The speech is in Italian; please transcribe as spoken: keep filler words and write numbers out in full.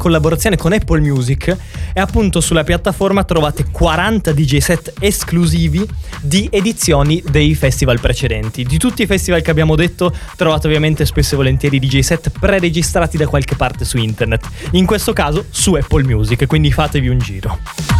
collaborazione con Apple Music e appunto sulla piattaforma trovate quaranta D J set esclusivi di edizioni dei festival precedenti. Di tutti i festival che abbiamo detto trovate ovviamente spesso e volentieri D J set preregistrati da qualche parte su internet, in questo caso su Apple Music, quindi fatevi un giro.